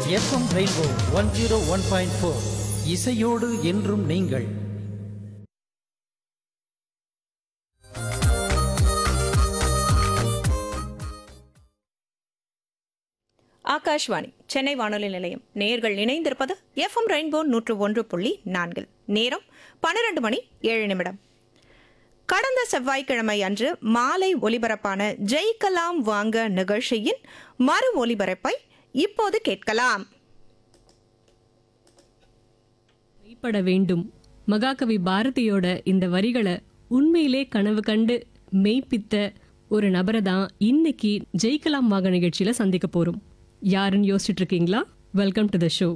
FM rainbow 101.4 இசையோடு என்றும் நீங்கள். ஆகாஷ்வாணி சென்னை வானொலி நிலையம். நேயர்கள் இணைந்திருப்பது எஃப்எம் ரெயின்போ 101.4. நேரம் 12 மணி 7 நிமிடம். கடந்த செவ்வாய்க்கிழமை அன்று மாலை ஒலிபரப்பான ஜெயிக்கலாம் வாங்க நிகழ்ச்சியின் மறு ஒலிபரப்பை இப்போது கேட்கலாம். மெய்ப்பட வேண்டும். மகாகவி பாரதியோட இந்த வரிகளை உண்மையிலே கனவு கண்டு மெய்ப்பித்த ஒரு நபரை தான் இன்னைக்கு ஜெயிக்கலாம் வாங்க நிகழ்ச்சியில சந்திக்க போறோம். யாருன்னு யோசிச்சுட்டு இருக்கீங்களா? Welcome to the show.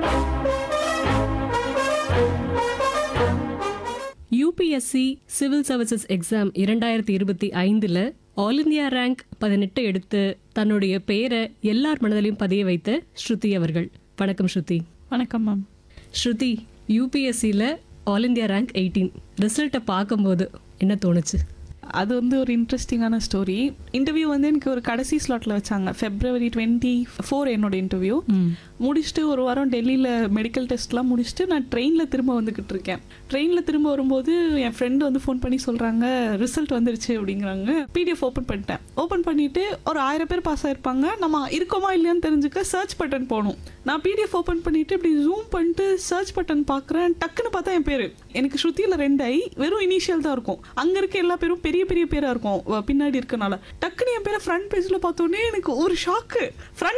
UPSC civil services exam 2025 all India rank 18 எடுத்து தன்னுடைய பெயரை எல்லார் மனதிலையும் பதிய வைத்த ஸ்ருதி அவர்கள். வணக்கம் ஸ்ருதி. வணக்கம் மேம். ஸ்ருதி, யூபிஎஸ்சியில் ஆல் இந்தியா ரேங்க் 18 ரிசல்ட்டை பார்க்கும்போது என்ன தோணுச்சு? அது ஒரு இன்ட்ரெஸ்டிங்கான ஸ்டோரி. இன்டர்வியூ எனக்கு ஒரு கடைசி ஸ்லாட்டில் வச்சாங்க. February 24 என்னோட இன்டர்வியூ முடிச்சுட்டு ஒரு வாரம் டெல்லியில் மெடிக்கல் டெஸ்ட்லாம் முடிச்சுட்டு நான் ட்ரெயினில் திரும்ப வந்துக்கிட்டு இருக்கேன். ட்ரெயினில் திரும்ப வரும்போது என் ஃப்ரெண்டு ஃபோன் பண்ணி சொல்கிறாங்க ரிசல்ட் வந்துருச்சு அப்படிங்கிறாங்க. PDF ஓப்பன் பண்ணிட்டேன். ஓப்பன் பண்ணிவிட்டு ஒரு 1000 பேர் பாஸ் ஆகிருப்பாங்க. நம்ம இருக்கோமா இல்லையான்னு தெரிஞ்சுக்க சர்ச் பட்டன் போகணும். நான் PDF ஓப்பன் பண்ணிவிட்டு இப்படி ஜூம் பண்ணிட்டு சர்ச் பட்டன் பார்க்குறேன். டக்குன்னு பார்த்தா என் பேர் எனக்கு ஸ்ருதியில் 2 ஐ வெறும் இனிஷியல் தான் இருக்கும். அங்கே இருக்க எல்லா பேரும் பெரிய பெரிய பேராக இருக்கும் பின்னாடி இருக்கனால. டக்குன்னு என் பேரை ஃப்ரண்ட் பேஜில் பார்த்தோன்னே எனக்கு ஒரு ஷாக்கு. ஃப்ரண்ட்